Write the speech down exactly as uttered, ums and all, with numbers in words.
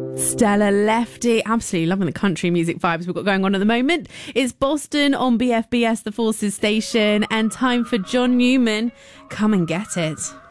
Stella Lefty, absolutely loving the country music vibes we've got going on at the moment. It's Boston on B F B S, the Forces station, and time for John Newman. Come and get it.